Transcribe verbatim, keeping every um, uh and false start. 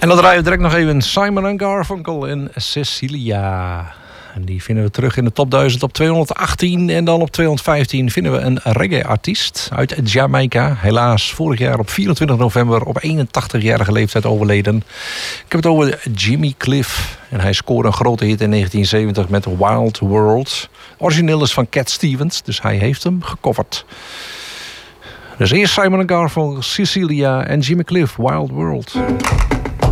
En dan draaien we direct nog even Simon en Garfunkel en Cecilia. En die vinden we terug in de top duizend op tweehonderdachttien. En dan op tweehonderdvijftien vinden we een reggae-artiest uit Jamaica. Helaas vorig jaar op vierentwintig november op eenentachtigjarige leeftijd overleden. Ik heb het over Jimmy Cliff. En hij scoorde een grote hit in negentien zeventig met Wild World. Origineel is van Cat Stevens, dus hij heeft hem gecoverd. Dus eerst Simon en Garfunkel, Cecilia en Jimmy Cliff, Wild World.